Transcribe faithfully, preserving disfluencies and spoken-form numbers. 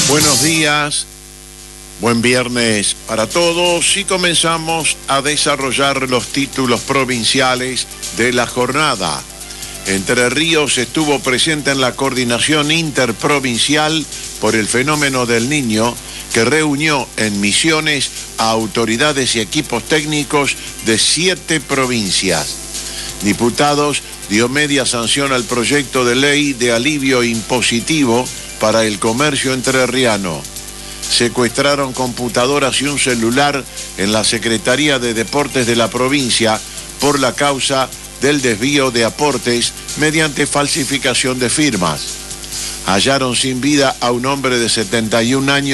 Buenos días, buen viernes para todos y comenzamos a desarrollar los títulos provinciales de la jornada. Entre Ríos estuvo presente en la coordinación interprovincial por el fenómeno del Niño, que reunió en Misiones a autoridades y equipos técnicos de siete provincias. Diputados dio media sanción al proyecto de ley de alivio impositivo para el comercio entrerriano. Secuestraron computadoras y un celular en la Secretaría de Deportes de la provincia por la causa del desvío de aportes mediante falsificación de firmas. Hallaron sin vida a un hombre de setenta y un años